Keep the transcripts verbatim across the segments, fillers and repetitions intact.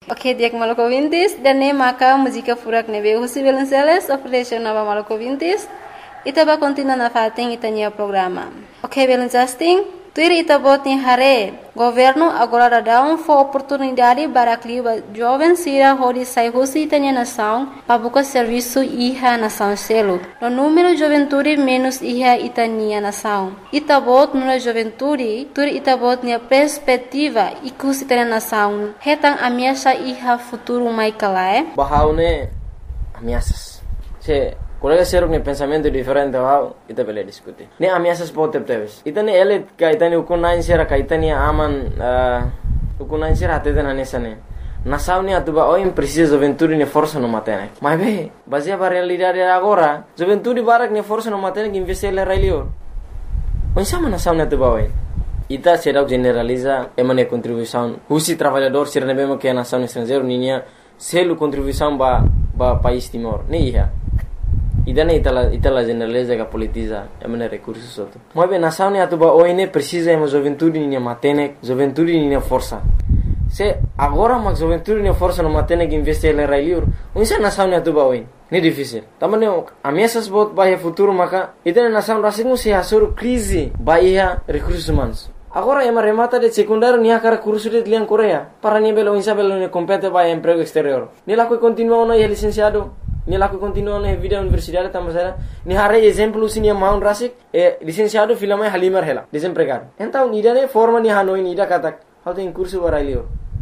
Ok, dia que maluco vintis, dan ne maka música furak nebe husi Belenceles, operation nova maluco vintis, itaba continua na fating itania programa. Ok, Belencasting, tuir itabot ni hare, governo agora dá um for oportunidade para clima jovens sira hodi sai husi itania nação, pabuka serviço iha nação selo. No número juventude menos iha itania nação. Itabot no juventude, tuir itabot ni perspectiva ikus itania nação. Hetang ameaça iha futuro mai kalae. Bahaune ameaças. Se colega seruk ne pensamento diferente wow ita bele diskuti ne ameaças pote teves ita ne ele ka ita ne ukunain sera ka ita ne aman ukunain sera ate na nesane nasau ne atuba o precisa juventude ne força no matene mas be baseia para realidade agora juventude barak ne força no matene que investir le railio onsama nasau ne atuba oi ita será generaliza emane contribuição husi trabalhador sera ne bema que nação estrangeiro ninia selu contribuição ba ba país Timor ne ia idana itala itala generaliza que politiza emane recursos soto mobe nação ne atuba oine precisa emo juventude ni matene juventude ni força se agora mas juventude ni força no matene que investir le railiur unsa nação ne atuba oine ne difícil tamane ameaças bot baia futuro maka idana nação rasingu se asur crise baia recursos humanos agora ema remata de secundário ni akara curso de lian Coreia para ni belo insa belo ne compete baia emprego exterior ni la que continua no é licenciado ni la que continua na vida universidade tamasera ni hare exemplo sinia maun rasik e licenciado filama halimar hela desempregado então ida ne forma ni hanoi ni ida katak how tem curso para lior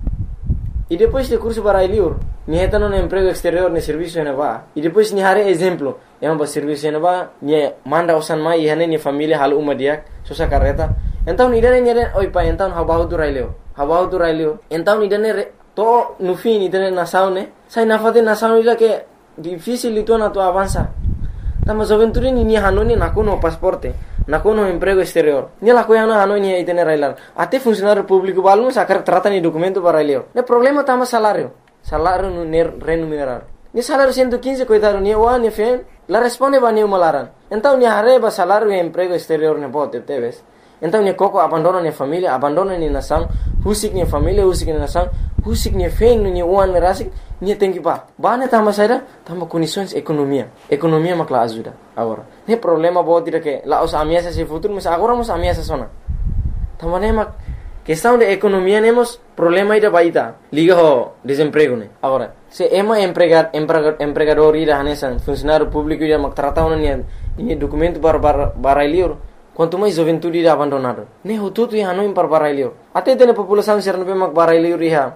e depois de curso para lior ni heta no emprego exterior ne serviço ne va e depois ni hare exemplo é um serviço ne va ni manda osan mai hane ni família hal uma dia sosa carreta então ida ne ni oi pa então how about to railio how about to railio então ida ne to no fim ida ne nação ne sai na fate nação ida que difícil itu na tu avança tama juventude ni ni hanoni na kono pasporte na kono emprego exterior ni la koyana hanoni ai tener railar ate funcionário público balmo sacar trata ni documento para railio ne problema tama salário salário no remunerar ni salário cento e quinze coitado ni wa ni fen la responde ba ni malaran então ni arreba salário e emprego exterior ne bote teves então ni koko abandona ni família abandona ni nação husik ni família husik ni nação husik ni fen ni wan rasik ni tem que pá bane tama saída tama condições economia economia makla ajuda agora ne problema bo tira que lá os ameaças se futuro mas agora os ameaças sona tama ne mak questão de economia nemos problema ida baita liga ho desemprego ne agora se ema empregar empregador ida hanesan funcionário público ida mak trata ni ni documento para para lior quanto mais juventude ida abandonado ne ho tudo ia no para para lior até tem população ser no mak para lior ia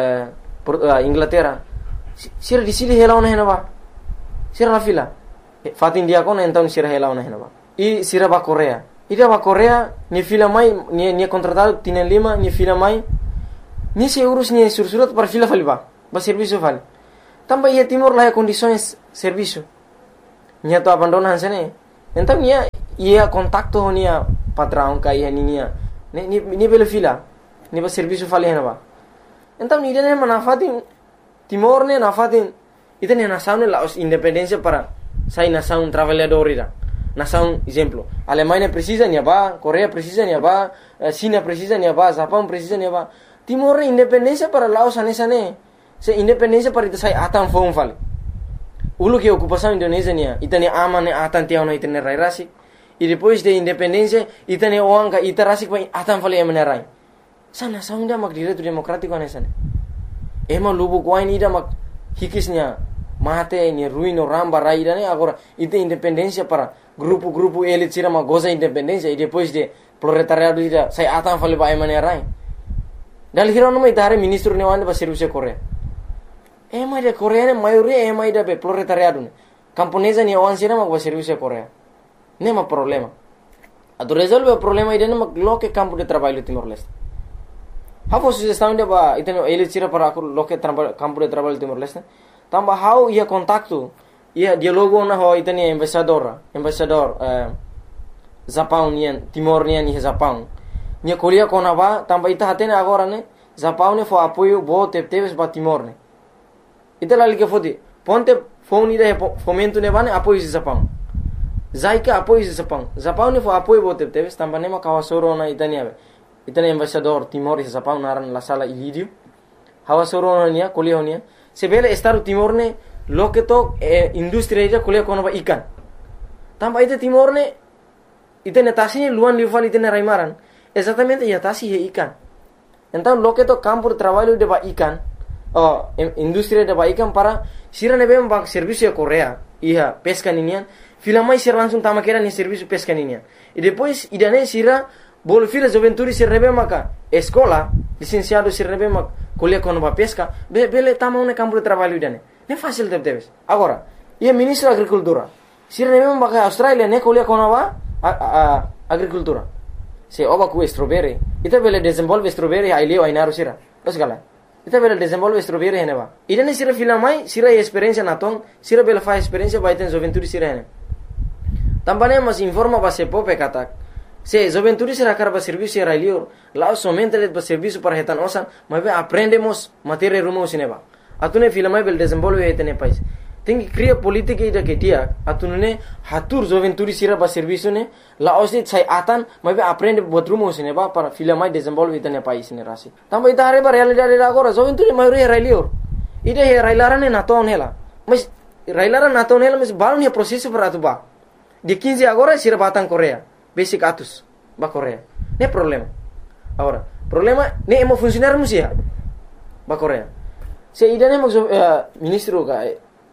Inglaterra sira di sili hela ona henaba sira la fila fat India kon então sira hela ona henaba e sira ba Coreia ida ba Coreia ni fila mai ni ni contratado tienen lima ni fila mai ni se euros ni sursurat para fila faliba ba serviço fal tamba ia Timor la condições serviço ni to abandonan sene então ni ia contacto ni patrão ka ia ni ni ni bela fila ni ba serviço fal henaba então ni dene manafatin Timor ne nafatin itene nação ne la independência para sai nação trabalhador ira nação exemplo Alemanha precisa ni ba Coreia precisa ni ba China precisa ni ba Japão precisa ni ba Timor independência para Laos anesa ne se independência para ita sai atan fon fal ulu que ocupação Indonésia ni itane amane atan tiao na itene rai rasi e depois de independência itane oanga itarasi pa atan fale amenerai sana saunda mak direito democrático anesa ne ema lubu kwain ida mak hikisnya mate ni ruino ramba raida ne agora ite independência para grupo-grupo elit sira mak goza independência e depois de proletariado ida sai atan fale ba emane rai dal hirono mai dare ministro ne wande ba serviço Coreia ema de Coreia ne maioria ema ida be proletariado ne camponesa ni wan sira mak ba serviço Coreia ne ma problema ado resolve o problema ida ne mak loke campo de trabalho Timor Leste How sugestão de ba iteno ele tira para lo que campo de trabalho Timor Leste tamba how ia contacto ia dialogo na ho iteni embaixador embaixador eh, Japão nian Timor nian ni Japão ni Coreia kona ba tamba ita hatene agora ne Japão ne fo apoio bo teves ba Timor ne ita la liga fodi ponte phone ida fomento ne bane apoio de Japão zaika apoio de Japão Japão ne fo apoio bo teves tamba ne ma kawasoro na itani ave itani embaixador Timor e Japão naran la sala Ilírio hawa soro nia kuliah nia sebele Estado Timor ne loke to eh, industri ida kuliah kono ba ikan tamba ite Timor ne ite netasi luan liuvan ite raimaran exatamente ya tasi he ikan então loke to campo de trabalho de ba ikan oh industri de ba ikan para sira nebe ba serviço Korea iya pesca ninian filamai sira langsung tama kera ni serviço pesca ninian e depois idane sira bol fila joventuri sira nebe maka escola licenciado sira nebe mak kuliah kono ba pesca be bele tama un campo de trabalho idane ne fácil de debes agora ia ministro agricultura sira nebe maka Australia ne kuliah kono ba a, a, agricultura se oba ku strawberry ita bele desenvolve strawberry ai leo ai naru sira os gala ita bele desenvolve strawberry hene ba idane sira filamai sira experiência naton sira bele fa experiência ba iten joventuri sira hene tambane mas informa ba se pope katak se joventuri sira karba serviço era leo lá somente le ba serviço para retan osan mas be aprendemos matéria rumo sineba atune filamai bele desenvolve etene país tem que criar política ida que dia atune hatur joventuri sira ba serviço ne la osi sai atan mas be aprende buat rumo sineba para filamai desenvolve etene país ne rasi tamba ita hare ba realidade agora joventuri maioria era leo ida he railarane naton hela mas railaran naton hela mas balon he processo para atuba de quinze agora sira batang Korea basic atus ba Korea ne problema agora problema ne emo funcionar musia ba Korea se ida ne mo uh, ministro ka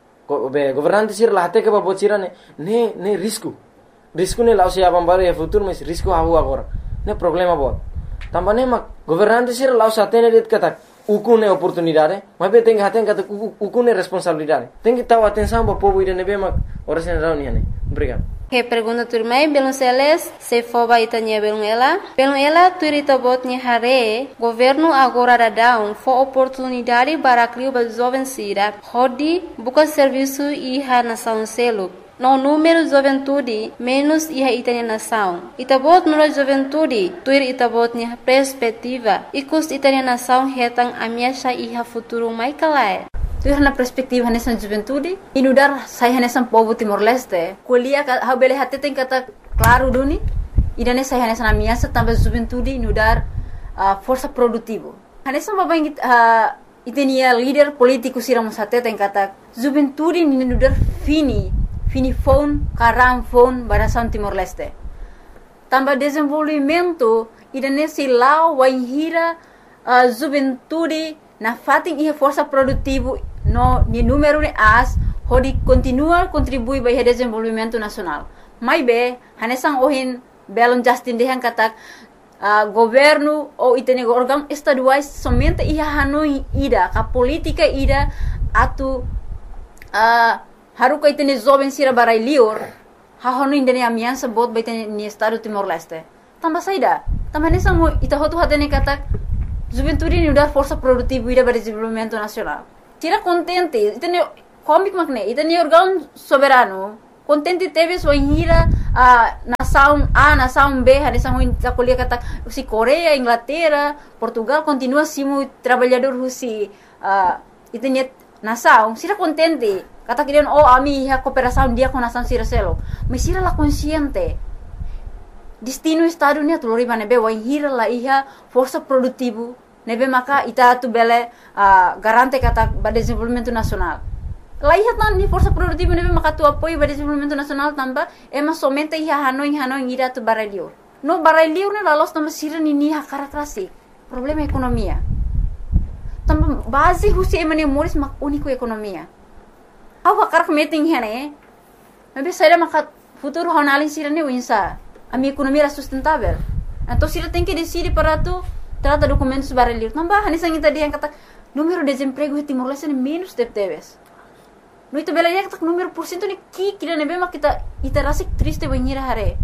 be governante sir la hate ke ba bocira ne ne ne risco risco ne la se abambare e futuro mas risco havu agora ne problema bot tambane ma governante sir la sa tene det kata uku ne oportunidade mas be tem haten kata uku ne responsabilidade tem que taw atenção ba povo ida ne be ma ora sen rauni ne obrigado. Que pergunta turmai belum seles se foba itanya belum ela belum ela turita botnya hare governo agora da down for oportunidade para criar ba jovem sira hodi buka serviço iha nação selo no número juventude menos iha itanya nação itabot no juventude tuir itabotnya perspectiva ikus itanya nação hetang amiasha iha futuro mai kalai tu na perspektiva nessa juventude inudar sai nessa povo Timor-Leste kuliah ha bele hatte tem kata claro duni idane sai nessa na minha também juventude inudar uh, força produtivo nessa baba uh, itenia líder político siram hatte tem kata juventude inudar fini fini phone karam phone barasan Timor-Leste também desenvolvimento idane si lau waihira uh, juventude na fating ia força produtivo no ni número de as hodi continua contribui para o desenvolvimento nacional mai be hanesang ohin belon justin dehan katak uh, governo ou itene órgão estaduais somente ia hanoi ida ka política ida atu uh, haruka itene jovem sira barai lior ha honu indene amiansa bot baitene ni estado Timor-Leste tamba saida tamba hanesang ita hotu hatene katak juventude ni udar força produtiva ida para desenvolvimento nacional tira contente itene comic makne itene órgão soberano contente teve sua hira a nação A nação B hanesang ita kuliah kata si Korea Inglaterra Portugal continua simu trabalhador husi uh, itene nação sira contente kata kirian oh ami ha cooperação dia com nação sira selo mas sira la consciente destino estado ni atulori banebe wa hira la iha força produtivo nebe maka ita tu bele uh, garante kata ba desenvolvimento nacional la iha tan ni força produtivo nebe maka tu apoio ba desenvolvimento nacional tamba ema somente iha hanoi hanoi ira tu baralio no baralio ne la los tamba sira ni ni ha karakrasi problema ekonomia tamba base husi emane moris mak unico ekonomia awa karak meeting hene nebe saira maka futuro honalin sira ni winsa a minha economia era sustentável. Então, se ele tem que decidir para tu trata documentos baralhos, não vai, nessa gente dia kata número de desemprego em Timor-Leste é menos de teves. No itu bela ya kata número por cento ni ki kira nebe mak kita ita rasik triste banhira hare.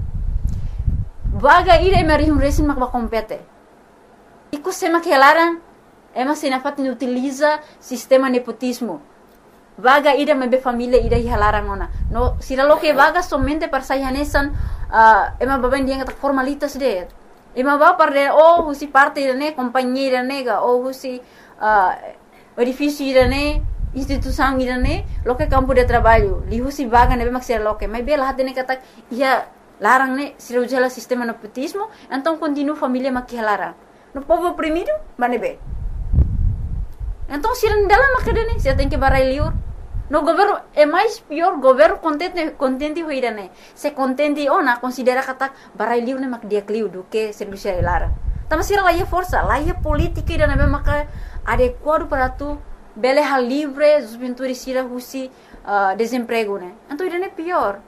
Vaga ira emari um resin mak ba compete. Iku sema que laran ema sinafat ni utiliza sistema nepotismo. Vaga ida mebe família ida hilaran ona. No sira lo que vaga somente para sayanesan uh, ema baban dia kata formalitas de. Ema ba par de oh husi parte ne companhia nega oh husi uh, edifício ne instituição ne lo que campo de trabalho. Li husi vaga nebe mak sira lo que mai bela hatene kata ia larang ne sira ujala sistema nepotismo, então continua família mak hilaran. No povo oprimido, banebe. Então, se não dela macadane, você tem que barai liur. No governo é mais pior, governo contente contente hoira né. Se contente ona considera kata barai liur né mak dia kliu do que serviço lara. Tama sira lá força, lá é política ida né maka adequado para tu bele hal livre, juventude sira husi uh, desemprego né. Então ida né pior.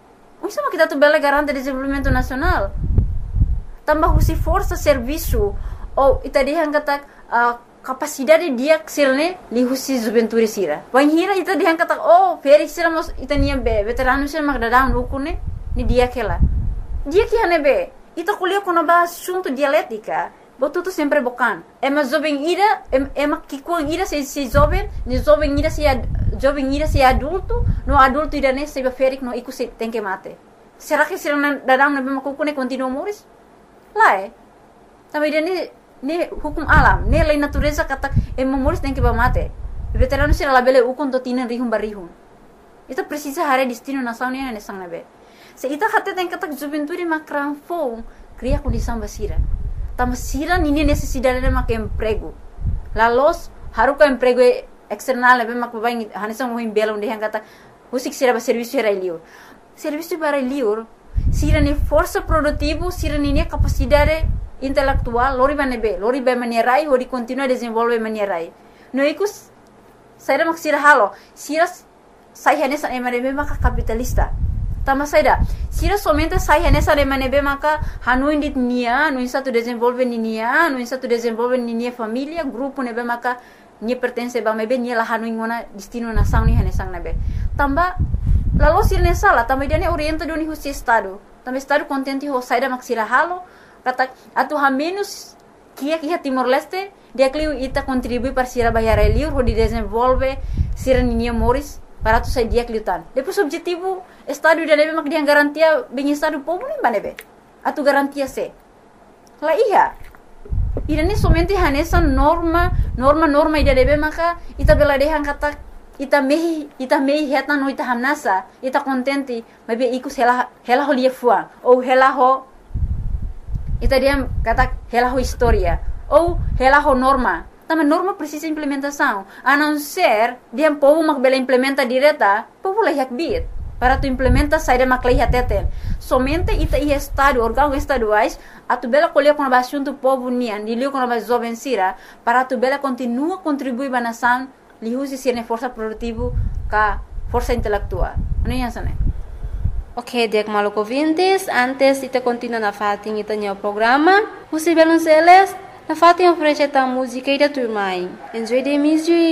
O sama kita tu bele garante desenvolvimento nacional. Tambah husi força serviço ou ita dia kata uh, capacidade dia sirne li husi juventude sira. Wan hira ita dia kata oh feri sira mos ita nia be veterano sira mak dadang ukune ni dia kela. Dia que hane be ita kuliah kono ba assunto dialética. Botu tu sempre bokan. Ema jovem ira ema kikuang ira se se jovem, ni jovem ira se jovem ira se adulto, no adulto ira ne se ferik no iku se tem que mate. Será que sira dadang na be makukune continua moris? Lá é. Também ira ne ne hukum alam, ne lei natureza kata emomoris tem que ba mate. Veterano sira labele ukon to tinan rihum barihum. Ita precisa hare destino nação ne ne sang nabe. Se ita kata tem kata juventude makran fo, cria condição basira. Tama sira nini necessidade de mak emprego. La los haruka emprego external nabe mak babai hanesang mo himbela onde hang kata usik sira ba serviço era liur. Serviço para liur, sira ni força produtivo, sira ni capacidade intelectual, lori banebe, lori ba manierai, lori continua desenvolve manierai. No ikus saira mak sira halo, sira sai hanesa emanebe maka capitalista. Tama saida, sira somente sai hanesa emanebe maka hanu indit nia, no insa tu desenvolve ni nia, no insa tu desenvolve ni nia família, grupo nebe maka ni pertence ba mebe ni la hanu ingona destino nação ni hanesang nebe. Tamba lalu sira ne sala, tamba dia ne orienta do ni husi estado. Tamba estado contente ho saida mak sira halo. Kata atu ha menos kia kia Timor Leste dia kliu ita contribui para sira bayar liur ho di desenvolve sira ninia moris para tu sai dia kliu tan. Depois objetivo estado dia nebe mak dia garantia bem estado povo nem banebe. Atu garantia se. La iya. Ida ni somente hanesa norma norma norma ida nebe maka ita bela dehan kata ita mehi ita mehi heta no ita hamnasa ita contente mebe ikus hela hela ho lia fuang ou hela ho ita dia kata hela ho história ou hela ho norma. Também norma precisa implementação. A não ser dia povo mak bela implementa direta, povo lah yak bit. Para tu implementa sai de mak lah teten. Somente ita i estado órgão estaduais a tu bela colher com a assunto povo nian, dilio com a jovem sira, para tu bela continua contribuir ba nação, li usi sirne força produtivo ka força intelectual. Ano yan sana? Ok, dek maluco ouvintes, antes de continuar na fatin ita o programa, o Sibelun Celeste, na fatin oferece a música e da turma. Enjoy the music.